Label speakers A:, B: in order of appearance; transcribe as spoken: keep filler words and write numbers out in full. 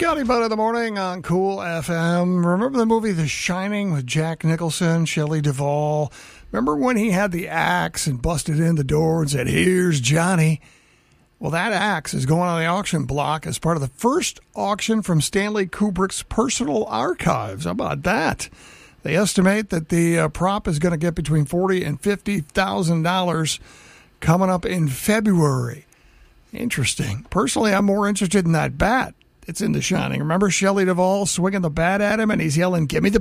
A: Scotty Bud in the morning on Cool F M. Remember the movie The Shining with Jack Nicholson, Shelley Duvall? Remember when he had the axe and busted in the door and said, "Here's Johnny"? Well, that axe is going on the auction block as part of the first auction from Stanley Kubrick's personal archives. How about that? They estimate that the uh, prop is going to get between forty thousand dollars and fifty thousand dollars coming up in February. Interesting. Personally, I'm more interested in that bat. It's in The Shining. Remember Shelley Duvall swinging the bat at him and he's yelling, "Give me the